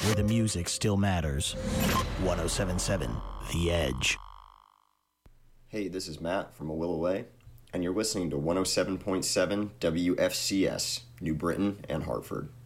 where the music still matters. 1077 The Edge. Hey, this is Matt from Awilaway, and you're listening to 107.7 WFCS, New Britain and Hartford.